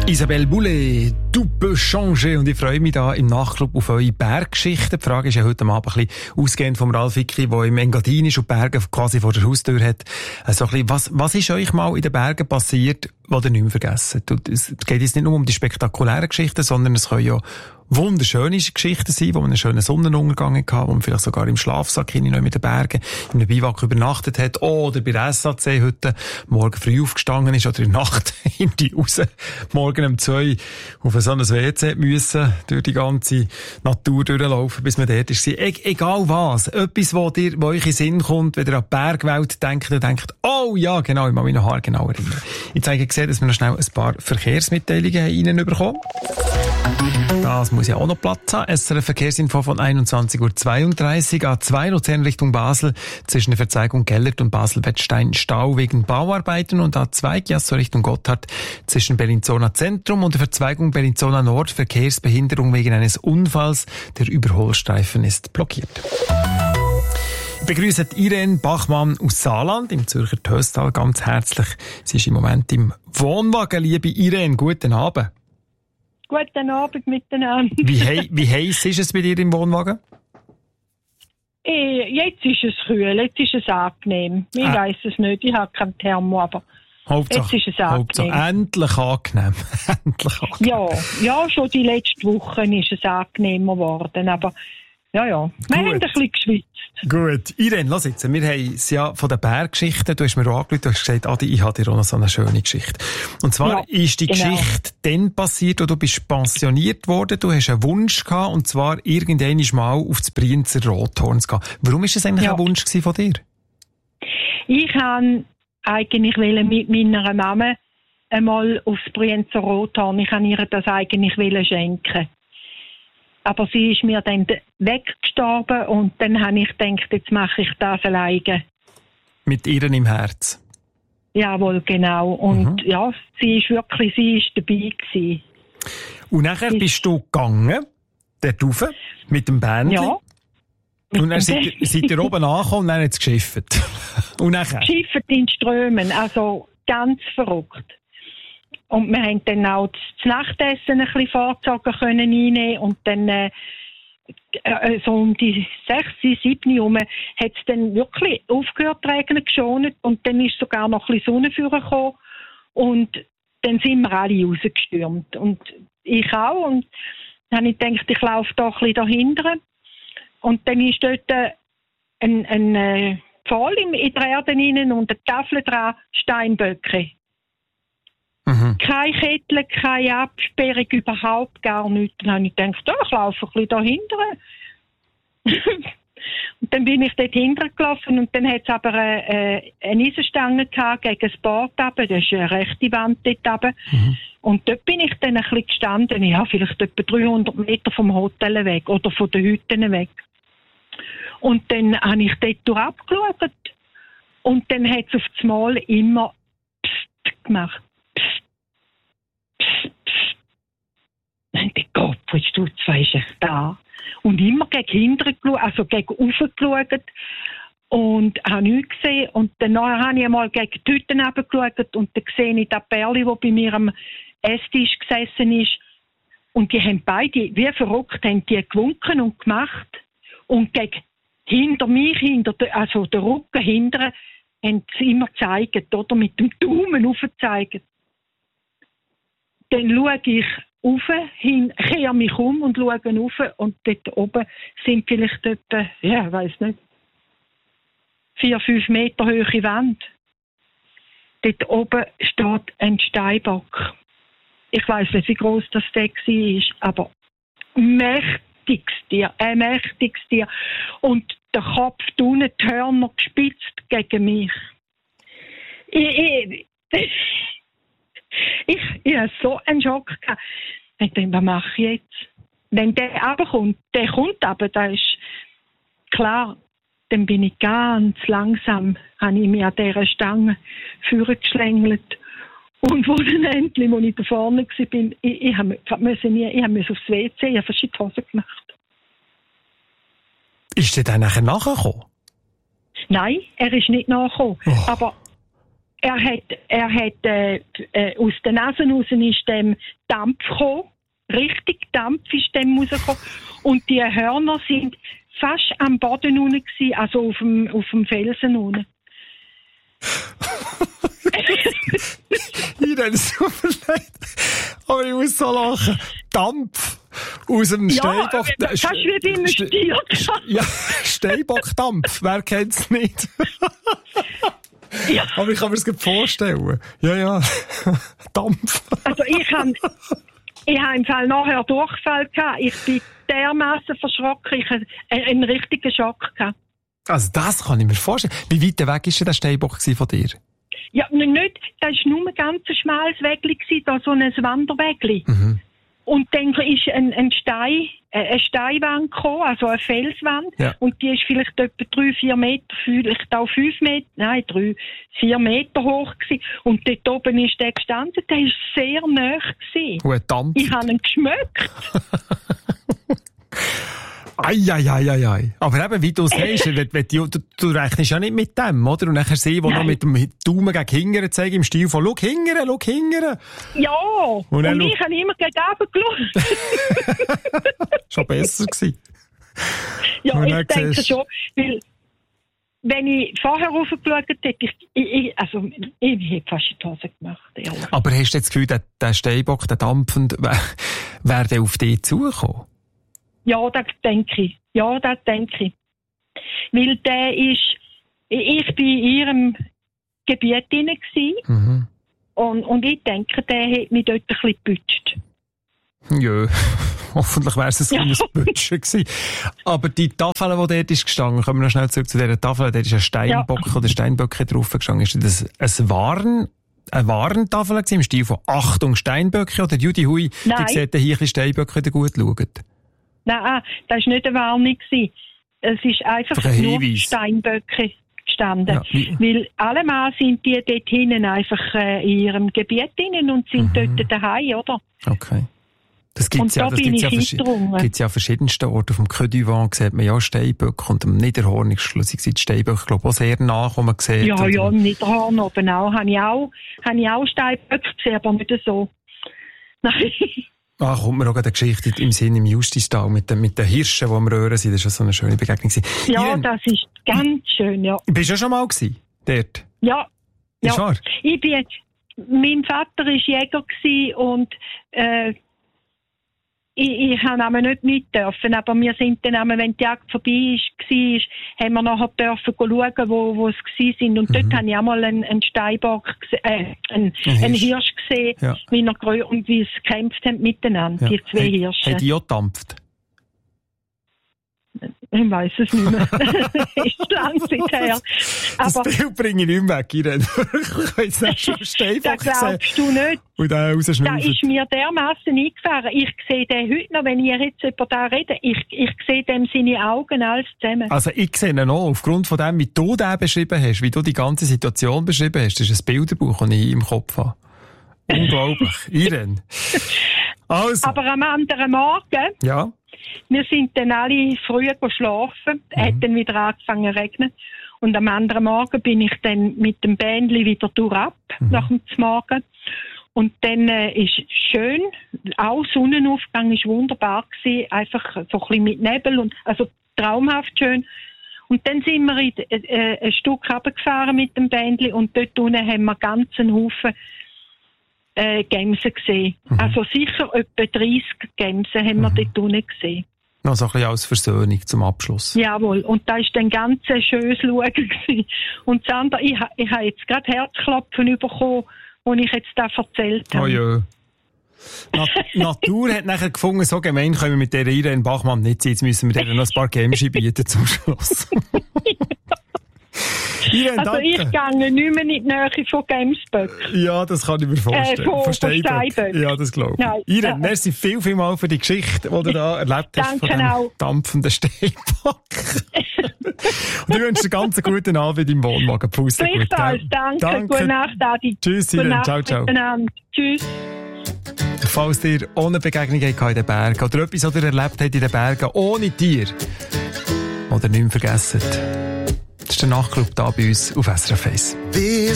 Isabelle Boulay, «Tu peux changer». Und ich freue mich da im Nachtclub auf eure Berggeschichten. Die Frage ist ja heute Abend ein bisschen ausgehend vom Ralf Icki, der im Engadin ist und die Berge quasi vor der Haustür hat. Also ein bisschen, was ist euch mal in den Bergen passiert, was ihr nicht mehr vergessen? Es geht jetzt nicht nur um die spektakulären Geschichten, sondern es können ja wunderschöne Geschichten sein, wo man einen schönen Sonnenuntergang hatte, wo man vielleicht sogar im Schlafsack hinein mit den Bergen in einem Biwak übernachtet hat, oder bei der SAC heute morgen früh aufgestanden ist oder in der Nacht hinten raus, morgen um 2 auf so ein WC müssen, durch die ganze Natur durchlaufen, bis man dort ist. Egal was, etwas, wo euch in den Sinn kommt, wenn ihr an die Bergwelt denkt, und denkt, oh ja, genau, ich muss mich noch haargenau erinnern. Ich zeige gesehen, dass wir noch schnell ein paar Verkehrsmitteilungen reinbekommen. Das muss ja auch noch Platz haben. SRF Verkehrsinfo von 21.32 Uhr. A2 Luzern Richtung Basel. Zwischen der Verzweigung Gellert und Basel-Wettstein Stau wegen Bauarbeiten. Und A2 Giasso Richtung Gotthard. Zwischen Bellinzona Zentrum und der Verzweigung Bellinzona Nord. Verkehrsbehinderung wegen eines Unfalls. Der Überholstreifen ist blockiert. Ich begrüße Irene Bachmann aus Saarland im Zürcher Töstal ganz herzlich. Sie ist im Moment im Wohnwagen. Liebe Irene, guten Abend. Guten Abend miteinander. Wie heiß ist es bei dir im Wohnwagen? Jetzt ist es kühl, jetzt ist es angenehm. Ich weiss es nicht, ich habe kein Thermo, aber Hauptsache, jetzt ist es angenehm. Endlich angenehm. Endlich angenehm. Ja, schon die letzten Wochen ist es angenehmer geworden, aber ja. Wir haben ein bisschen geschwitzt. Gut. Irene, lass jetzt. Wir haben es ja von den Berggeschichten. Du hast mir auch angerufen, du hast gesagt, Adi, ich habe dir auch noch so eine schöne Geschichte. Und zwar ist die Geschichte dann passiert, als du bist pensioniert worden. Du hast einen Wunsch gehabt, und zwar irgendwann mal auf das Brienzer Rothorn zu gehen. Warum ist das eigentlich ein Wunsch von dir? Ich wollte eigentlich mit meiner Mama einmal aufs Brienzer Rothorn. Ich wollte ihr das eigentlich schenken. Aber sie ist mir dann weggestorben und dann habe ich gedacht, jetzt mache ich das alleine. Mit ihr im Herz? Jawohl, genau. Und sie ist dabei gewesen. Und nachher bist du gegangen, dort rauf, mit dem Bändchen. Ja. Und dann seid ihr oben angekommen und dann hat es geschifft. Und nachher? Geschifft in Strömen, also ganz verrückt. Und wir haben dann auch das Nachtessen ein bisschen vorgezogen können reinnehmen und dann so um die 6, 7 herum hat es dann wirklich aufgehört zu regnen, geschont und dann ist sogar noch ein bisschen Sonne vorgekommen und dann sind wir alle rausgestürmt und ich auch und dann habe ich gedacht, ich laufe da ein bisschen dahinter und dann ist dort ein Pfahl in der Erde rein und eine Tafel dran, Steinböcke. Keine Kettel, keine Absperrung, überhaupt gar nichts. Dann habe ich gedacht, ich laufe ein bisschen dahinter. Und dann bin ich dort hintergelaufen und dann hat es aber eine Eisenstange gehabt gegen das Board runter. Das ist eine rechte Wand dort runter. Und dort bin ich dann ein bisschen gestanden. Ja, vielleicht etwa 300 Meter vom Hotel weg oder von den Hütten weg. Und dann habe ich dort durchabgeschaut. Und dann hat es auf das Mal immer Psst gemacht. Gott, du weißt echt da. Und immer gegen hinten geschaut, also gegen rauf geschaut und habe nichts gesehen. Und dann habe ich einmal gegen die Hütten runtergeschaut und dann sehe ich das Pärchen, das bei mir am Esstisch gesessen ist. Und die haben beide, wie verrückt, haben die gewunken und gemacht. Und gegen hinter mich, also den Rücken hinterher, haben sie immer gezeigt, oder mit dem Daumen aufgezeigt. Dann schaue ich kehre mich um und schaue rauf und dort oben sind vielleicht etwa, ich weiss nicht, 4-5 Meter hohe Wand. Dort oben steht ein Steinbock. Ich weiss nicht, wie gross das war, aber ein mächtiges Tier. Und der Kopf unten, die Hörner gespitzt gegen mich. Ich hatte so einen Schock gehabt. Ich dachte, was mache ich jetzt? Wenn der runterkommt, aber das ist klar, dann bin ich ganz langsam, habe ich mich an dieser Stange vorgeschlängelt. Und wo dann endlich, als ich da vorne war, ich musste aufs WC, ich habe verschiedene Hosen gemacht. Ist der dann nachher nachgekommen? Nein, er ist nicht nachgekommen. Aber er hat aus der Nase raus ist dem Dampf gekommen. Richtig Dampf ist dem rausgekommen. Und die Hörner sind fast am Boden unten gewesen, also auf dem Felsen unten. Irene, es tut mir leid, aber ich muss so lachen. Dampf aus dem Steinbock. Ja, fast wie beim Stier. Ja, Steinbockdampf, wer kennt's nicht? Ja. Aber ich kann mir das gut vorstellen. Ja, Dampf. Also ich habe im Fall nachher Durchfall gehabt. Ich bin dermassen verschrocken. Ich hatte einen richtigen Schock gehabt. Also das kann ich mir vorstellen. Wie weit weg war denn der Steinbock von dir? Ja, nicht. Das war nur ein ganz schmales Wägli, da so ein Wanderwägli. Mhm. Und dann ist eine Steinwand gekommen, also eine Felswand. Ja. Und die ist vielleicht etwa 3-4 Meter, vielleicht auch 5 Meter, nein, 3-4 Meter hoch gewesen. Und dort oben ist der gestanden, der war sehr nahe gewesen. Ich habe ihn geschmeckt. Ei. Aber eben, wie du sagst, du rechnest ja nicht mit dem, oder? Und nachher sie, die noch mit dem Daumen gegen Hingern zeigen, im Stil von, schau hingern. Ja, und ich habe immer gegen oben geschaut. Schon besser gewesen. Ja, ich denke schon, weil, wenn ich vorher raufgeschaut hätte, ich hätte fast die Hose gemacht, ehrlich. Aber hast du das Gefühl, der Steinbock, der dampfend, wäre der auf dich zugekommen? Ja, das denke ich. Weil der ist, ich bin in ihrem Gebiet drin gewesen. Mhm. Und ich denke, der hat mich dort ein bisschen gebutscht. Ja, hoffentlich wäre es ein kleines Bütchen gewesen. Aber die Tafel, die dort ist gestanden, kommen wir noch schnell zurück zu dieser Tafel, da ist ein Steinbock oder Steinböcke drauf gestanden. Ist das eine Warentafel im Stil von Achtung Steinböcke oder Judy Hui, die sieht hier ein bisschen Steinböcke, die gut schauen? Nein, das war nicht eine Warnung. Es ist einfach nur Steinböcke gestanden. Ja. Weil allemal sind die dort hinten einfach in ihrem Gebiet drin und sind dort daheim, oder? Okay. Das gibt's ja an verschiedensten Orten. Auf dem Quai du Vent sieht man ja Steinböcke und am Niederhorn ist schlussendlich die Steinböcke, glaube ich, auch sehr nah, wo man sieht. Ja, im Niederhorn oben auch. Habe ich auch Steinböcke gesehen, aber nicht so. Nein. Kommt mir auch eine Geschichte im Sinn im Justistal mit den Hirschen, die am Röhren sind. Das war so eine schöne Begegnung. Ja, Irene, das ist ganz schön, ja. Bist du ja schon mal dort? Ja. Ist wahr? Mein Vater war Jäger und ich habe aber nicht mit dürfen, aber wir sind dann, wenn die Jagd vorbei war, haben wir nachher dürfen schauen, wo es waren. Und dort habe ich auch mal einen Steinbock einen Hirsch gesehen, wie sie gekämpft haben miteinander, die zwei Hirsche. Haben die auch gedampft? Ich weiss es nicht mehr. Ist lang her. Das Bild bringe ich nicht mehr weg, Irene. Ich weiss nicht, schon Steinbock gesehen. Das glaubst du nicht. Und der rausschnaufen. Da ist mir dermassen eingefahren. Ich sehe den heute noch, wenn ich jetzt über da rede, ich sehe dem seine Augen alles zusammen. Also ich sehe ihn noch, aufgrund von dem, wie du den beschrieben hast, wie du die ganze Situation beschrieben hast. Das ist ein Bilderbuch, das ich im Kopf habe. Unglaublich. Irene. Also. Aber am anderen Morgen... Ja. Wir sind dann alle früh schlafen, hat dann wieder angefangen zu regnen. Und am anderen Morgen bin ich dann mit dem Bändli wieder durchab, nach dem Morgen. Und dann ist schön, auch Sonnenaufgang ist wunderbar gewesen, einfach so ein bisschen mit Nebel und, also traumhaft schön. Und dann sind wir ein Stück runtergefahren mit dem Bändli und dort unten haben wir ganz einen Haufen Gämse gesehen. Also sicher etwa 30 Gämse haben wir dort unten gesehen. Noch so ein bisschen als Versöhnung zum Abschluss. Jawohl. Und da war dann ganz ein schönes Schauen gewesen. Und das andere, ich habe jetzt gerade Herzklopfen bekommen, als ich jetzt das erzählt habe. Oh ja. Natur hat nachher gefunden, so gemein können wir mit der Irene Bachmann nicht sein. Jetzt müssen wir dir noch ein paar Gämse bieten zum Schluss. Irene, also danke. Ich gehe nicht mehr in die Nähe von Gemsböcken. Ja, das kann ich mir vorstellen. Von Steinböcken. Ja, das glaube ich. Irene, merci viel für die Geschichte, die du da erlebt hast. Danke von dem dampfenden Steinbock. Und ich wünsche dir ganz einen guten Abend im Wohnwagen. Puste gut. Danke. Gute Nacht, Adi. Tschüss, Irene. Ciao. Tschüss. Falls ihr ohne Begegnung in den Bergen oder etwas, was ihr erlebt habt in den Bergen ohne Tier oder nicht mehr vergessen, das ist der Nachtclub da bei uns auf SRF 1.